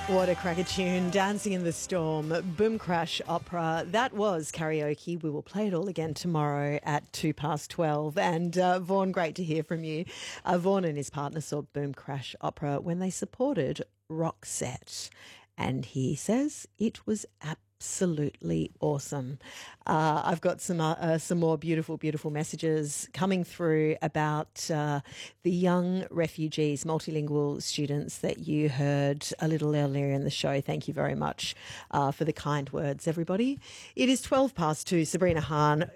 What a cracker tune. Dancing in the Storm, Boom Crash Opera. That was karaoke. We will play it all again tomorrow at 12:02. And Vaughan, great to hear from you. Vaughan and his partner saw Boom Crash Opera when they supported Roxette. And he says it was absolutely awesome. I've got some more beautiful, beautiful messages coming through about the young refugees, multilingual students that you heard a little earlier in the show. Thank you very much for the kind words, everybody. It is 2:12. Sabrina Hahn